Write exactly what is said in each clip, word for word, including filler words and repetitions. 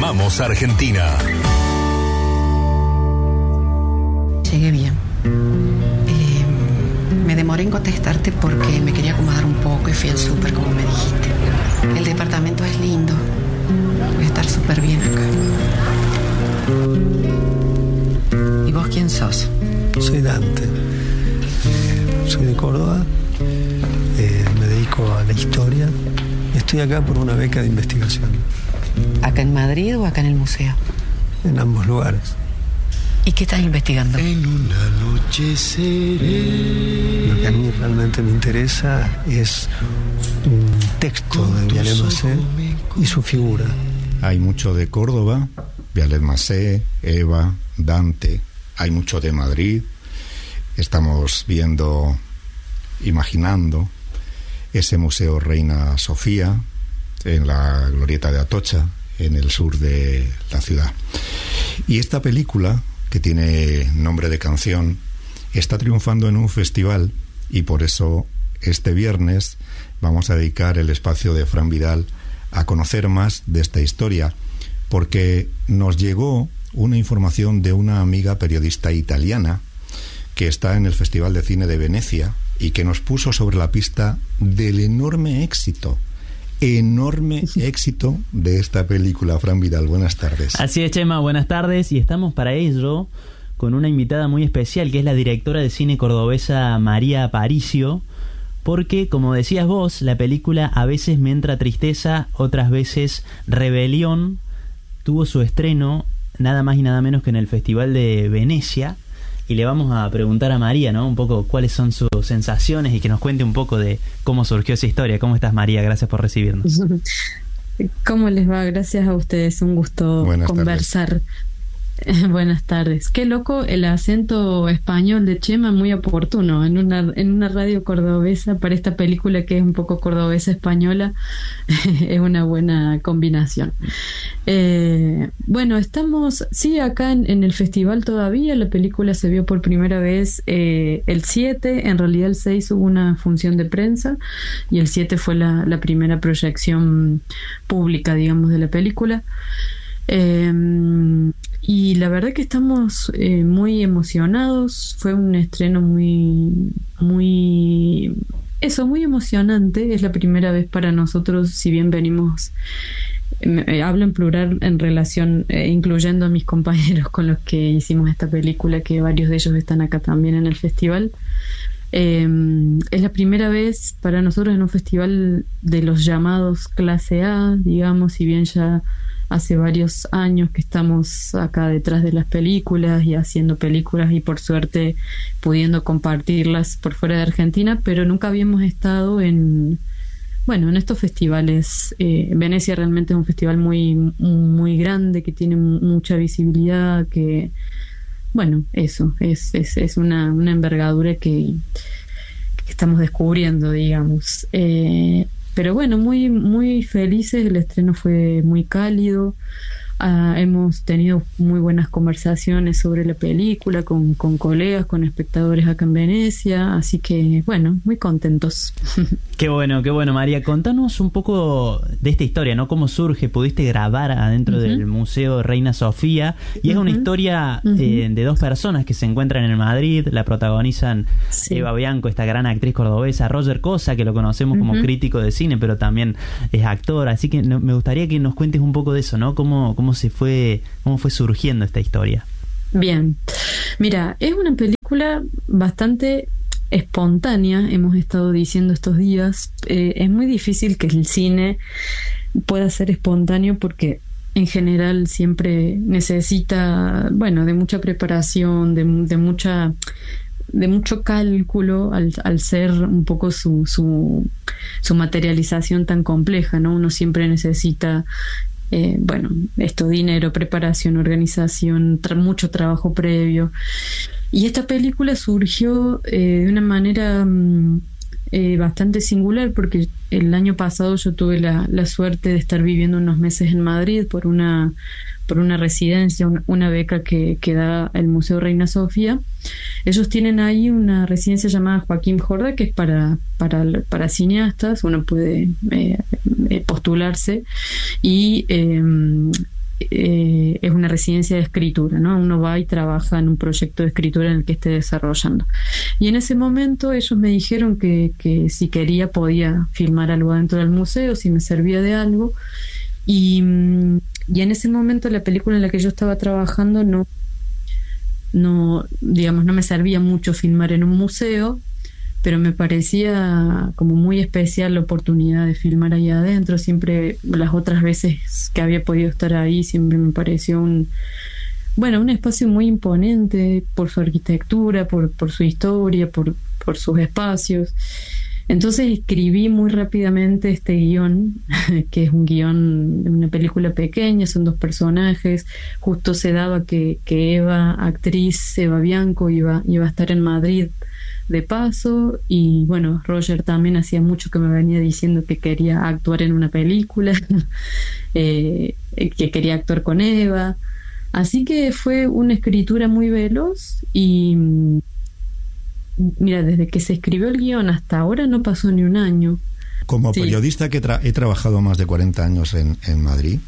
Amamos Argentina. Llegué bien. Eh, me demoré en contestarte porque me quería acomodar un poco y fui al súper como me dijiste. El departamento es lindo. Voy a estar súper bien acá. ¿Y vos quién sos? Soy Dante. Eh, soy de Córdoba. Eh, me dedico a la historia. Estoy acá por una beca de investigación. ¿Acá en Madrid o acá en el museo? En ambos lugares. ¿Y qué estás investigando? En una noche seré. Lo que a mí realmente me interesa es un texto de Vialet Massé y su figura. Hay mucho de Córdoba, Vialet Massé, Eva, Dante. Hay mucho de Madrid. Estamos viendo, imaginando ese Museo Reina Sofía en la glorieta de Atocha, en el sur de la ciudad. Y esta película, que tiene nombre de canción, está triunfando en un festival, y por eso este viernes vamos a dedicar el espacio de Fran Vidal a conocer más de esta historia, porque nos llegó una información de una amiga periodista italiana que está en el Festival de Cine de Venecia y que nos puso sobre la pista del enorme éxito enorme éxito de esta película. Fran Vidal, buenas tardes. Así es, Chema, buenas tardes, y estamos para ello con una invitada muy especial, que es la directora de cine cordobesa María Aparicio, porque, como decías vos, la película A veces me entra tristeza, otras veces rebelión, tuvo su estreno nada más y nada menos que en el Festival de Venecia. Y le vamos a preguntar a María, ¿no? Un poco cuáles son sus sensaciones y que nos cuente un poco de cómo surgió esa historia. ¿Cómo estás, María? Gracias por recibirnos. ¿Cómo les va? Gracias a ustedes. Un gusto Buenas conversar. Tardes. Buenas tardes. Qué loco el acento español de Chema, muy oportuno en una en una radio cordobesa para esta película que es un poco cordobesa española. Es una buena combinación. Eh, bueno, estamos sí acá en, en el festival todavía. La película se vio por primera vez eh, el siete, en realidad el seis hubo una función de prensa y el siete fue la, la primera proyección pública, digamos, de la película. Eh, y la verdad que estamos eh, muy emocionados. Fue un estreno muy muy eso, muy emocionante. Es la primera vez para nosotros, si bien venimos, eh, hablo en plural en relación, eh, incluyendo a mis compañeros con los que hicimos esta película, que varios de ellos están acá también en el festival. Eh, es la primera vez para nosotros en un festival de los llamados clase A, digamos, si bien ya hace varios años que estamos acá detrás de las películas y haciendo películas y por suerte pudiendo compartirlas por fuera de Argentina, pero nunca habíamos estado en, bueno, en estos festivales. eh, Venecia realmente es un festival muy, muy grande, que tiene mucha visibilidad, que, bueno, eso, es, es, es una, una envergadura que, que estamos descubriendo, digamos. Eh, Pero bueno, muy muy felices. El estreno fue muy cálido. Uh, hemos tenido muy buenas conversaciones sobre la película con, con colegas, con espectadores acá en Venecia, así que bueno, muy contentos. Qué bueno, qué bueno, María. Contanos un poco de esta historia, ¿no? ¿Cómo surge? Pudiste grabar adentro uh-huh. del Museo Reina Sofía, y uh-huh. es una historia uh-huh. eh, de dos personas que se encuentran en Madrid. La protagonizan sí. Eva Bianco, esta gran actriz cordobesa, Roger Cosa, que lo conocemos uh-huh. como crítico de cine, pero también es actor, así que no, me gustaría que nos cuentes un poco de eso, ¿no? ¿Cómo, cómo se fue, cómo fue surgiendo esta historia? Bien, mira, es una película bastante espontánea, hemos estado diciendo estos días. Eh, es muy difícil que el cine pueda ser espontáneo porque en general siempre necesita, bueno, de mucha preparación, de, de mucha de mucho cálculo al, al ser un poco su, su su materialización tan compleja, ¿no? Uno siempre necesita Eh, bueno, esto, dinero, preparación, organización, tra- mucho trabajo previo. Y esta película surgió eh, de una manera mm, eh, bastante singular, porque el año pasado yo tuve la, la suerte de estar viviendo unos meses en Madrid por una por una residencia, una, una beca que, que da el Museo Reina Sofía. Ellos tienen ahí una residencia llamada Joaquín Jorda, que es para para, para cineastas. Uno puede eh, eh, postularse y eh, eh, es una residencia de escritura, ¿no? Uno va y trabaja en un proyecto de escritura en el que esté desarrollando. Y en ese momento ellos me dijeron que, que si quería podía filmar algo dentro del museo, si me servía de algo. Y, y en ese momento la película en la que yo estaba trabajando no, no, digamos, no me servía mucho filmar en un museo, pero me parecía como muy especial la oportunidad de filmar ahí adentro. Siempre, las otras veces que había podido estar ahí, siempre me pareció un, bueno, un espacio muy imponente por su arquitectura, por, por su historia, por, por sus espacios. Entonces escribí muy rápidamente este guión, que es un guión de una película pequeña, son dos personajes. Justo se daba que, que Eva, actriz Eva Bianco, iba, iba a estar en Madrid de paso, y bueno, Roger también hacía mucho que me venía diciendo que quería actuar en una película, eh, que quería actuar con Eva. Así que fue una escritura muy veloz y... Mira, desde que se escribió el guión hasta ahora no pasó ni un año. Como sí. periodista que tra- he trabajado más de cuarenta años en, en Madrid,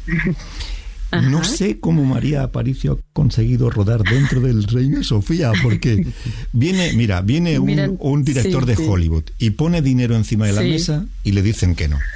no sé cómo María Aparicio ha conseguido rodar dentro del Reina Sofía, porque viene, mira, viene un, mira, un director sí, de sí. Hollywood y pone dinero encima de la sí. mesa y le dicen que no.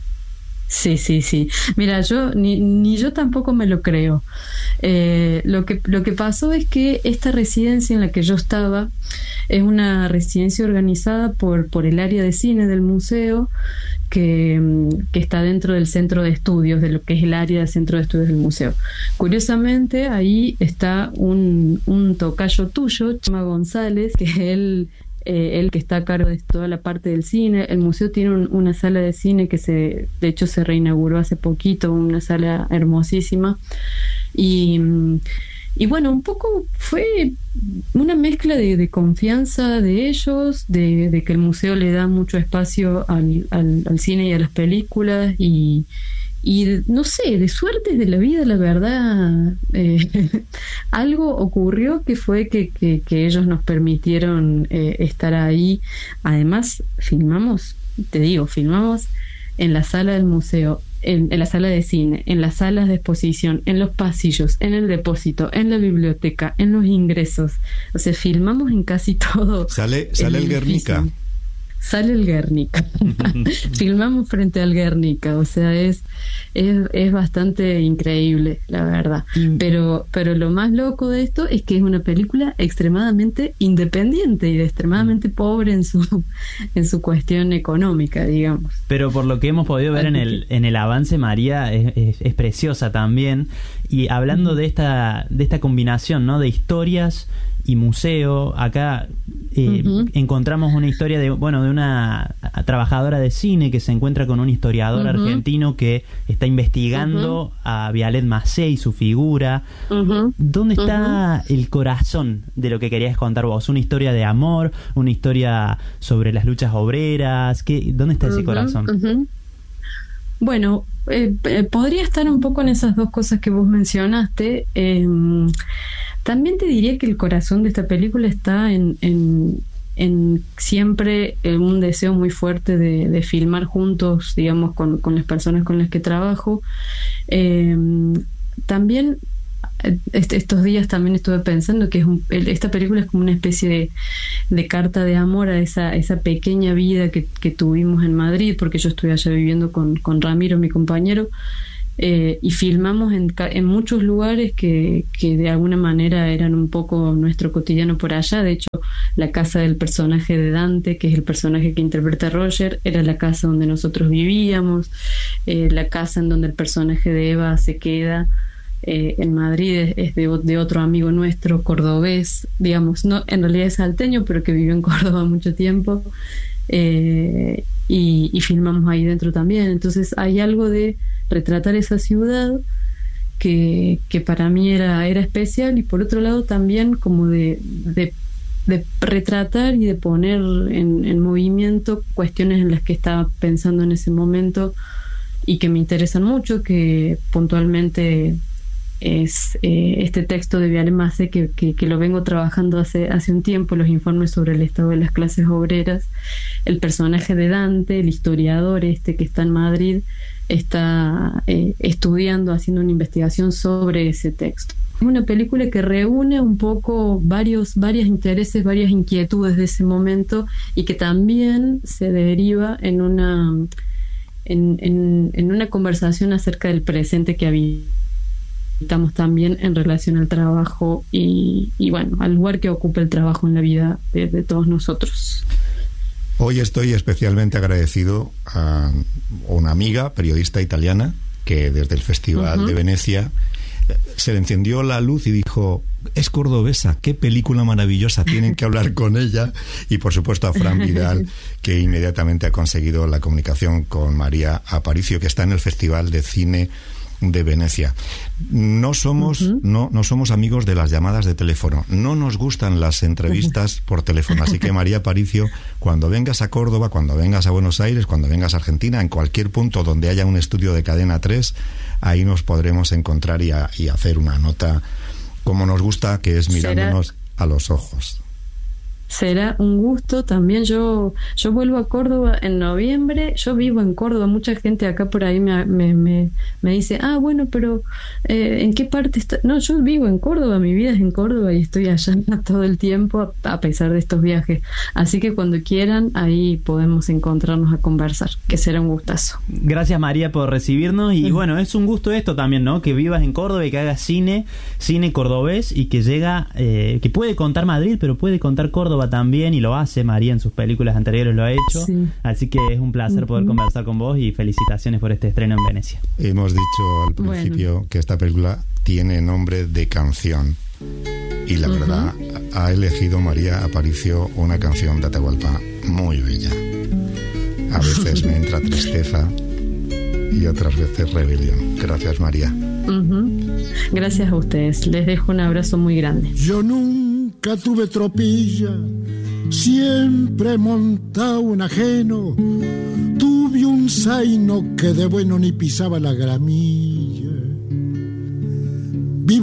Sí, sí, sí. Mira, yo ni, ni yo tampoco me lo creo. Eh, lo que lo que pasó es que esta residencia en la que yo estaba es una residencia organizada por por el área de cine del museo, que, que está dentro del centro de estudios, de lo que es el área del centro de estudios del museo. Curiosamente, ahí está un, un tocayo tuyo, Chema González, que él... Eh, él que está a cargo de toda la parte del cine. El museo tiene un, una sala de cine que se, de hecho se reinauguró hace poquito, una sala hermosísima, y, y bueno, un poco fue una mezcla de, de confianza de ellos, de, de que el museo le da mucho espacio al, al, al cine y a las películas, y Y no sé, de suertes de la vida, la verdad, eh, algo ocurrió que fue que, que, que ellos nos permitieron eh, estar ahí. Además, filmamos, te digo, filmamos en la sala del museo, en, en la sala de cine, en las salas de exposición, en los pasillos, en el depósito, en la biblioteca, en los ingresos. O sea, filmamos en casi todo. Sale, sale el, el Guernica. Sale el Guernica. Filmamos frente al Guernica, o sea, es, es es bastante increíble, la verdad. Mm. Pero pero lo más loco de esto es que es una película extremadamente independiente y extremadamente pobre en su en su cuestión económica, digamos. Pero por lo que hemos podido ver en el en el avance, María es, es, es preciosa también. Y hablando mm. de esta de esta combinación, ¿no?, de historias y museo, acá eh, uh-huh. encontramos una historia de bueno de una trabajadora de cine que se encuentra con un historiador uh-huh. argentino que está investigando uh-huh. a Vialet Macé y su figura. Uh-huh. ¿Dónde está uh-huh. el corazón de lo que querías contar vos? ¿Una historia de amor? ¿Una historia sobre las luchas obreras? ¿Qué, ¿Dónde está uh-huh. ese corazón? Uh-huh. Bueno, eh, eh, podría estar un poco en esas dos cosas que vos mencionaste. Eh, También te diría que el corazón de esta película está en, en, en siempre en un deseo muy fuerte de, de filmar juntos, digamos, con, con las personas con las que trabajo. Eh, también est- estos días también estuve pensando que es un, esta película es como una especie de, de carta de amor a esa, esa pequeña vida que, que tuvimos en Madrid, porque yo estoy allá viviendo con, con Ramiro, mi compañero. Eh, y filmamos en, en muchos lugares que, que de alguna manera eran un poco nuestro cotidiano por allá. De hecho, la casa del personaje de Dante, que es el personaje que interpreta Roger, era la casa donde nosotros vivíamos. Eh, la casa en donde el personaje de Eva se queda eh, en Madrid es, es de, de otro amigo nuestro, cordobés, digamos, no, en realidad es salteño, pero que vivió en Córdoba mucho tiempo. Eh, y, y filmamos ahí dentro también. Entonces hay algo de retratar esa ciudad que, que para mí era, era especial, y por otro lado también como de, de, de retratar y de poner en, en movimiento cuestiones en las que estaba pensando en ese momento y que me interesan mucho, que puntualmente es eh, este texto de Vialet Massé que, que, que lo vengo trabajando hace, hace un tiempo, los informes sobre el estado de las clases obreras. El personaje de Dante, el historiador este que está en Madrid, está eh, estudiando, haciendo una investigación sobre ese texto. Es una película que reúne un poco varios, varios intereses, varias inquietudes de ese momento y que también se deriva en una, en, en, en una conversación acerca del presente que habitamos también en relación al trabajo y, y bueno, al lugar que ocupa el trabajo en la vida de, de todos nosotros. Hoy estoy especialmente agradecido a una amiga, periodista italiana, que desde el Festival uh-huh. de Venecia se le encendió la luz y dijo: es cordobesa, qué película maravillosa, tienen que hablar con ella. Y por supuesto a Fran Vidal, que inmediatamente ha conseguido la comunicación con María Aparicio, que está en el Festival de Cine de Venecia. No somos uh-huh. no, no somos amigos de las llamadas de teléfono, no nos gustan las entrevistas por teléfono, así que María Aparicio, cuando vengas a Córdoba, cuando vengas a Buenos Aires, cuando vengas a Argentina, en cualquier punto donde haya un estudio de Cadena tres, ahí nos podremos encontrar y, a, y hacer una nota como nos gusta, que es mirándonos ¿Será? a los ojos. Será un gusto. También yo yo vuelvo a Córdoba en noviembre. Yo vivo en Córdoba. Mucha gente acá por ahí me, me, me, me dice: ah, bueno, pero eh, ¿en qué parte está? No, yo vivo en Córdoba. Mi vida es en Córdoba y estoy allá todo el tiempo a, a pesar de estos viajes. Así que cuando quieran, ahí podemos encontrarnos a conversar, que será un gustazo. Gracias, María, por recibirnos. Y bueno, es un gusto esto también, ¿no? Que vivas en Córdoba y que hagas cine, cine cordobés, y que llega, eh, que puede contar Madrid, pero puede contar Córdoba también, y lo hace. María en sus películas anteriores lo ha hecho, sí. Así que es un placer poder uh-huh. conversar con vos y felicitaciones por este estreno en Venecia. Hemos dicho al principio bueno. que esta película tiene nombre de canción y la uh-huh. verdad ha elegido María Aparicio una canción de Atahualpa muy bella. A veces me entra tristeza y otras veces rebelión. Gracias, María. Uh-huh. Gracias a ustedes, les dejo un abrazo muy grande. Yo nunca Nunca tuve tropilla, siempre montaba un ajeno. Tuve un zaino que de bueno ni pisaba la gramilla.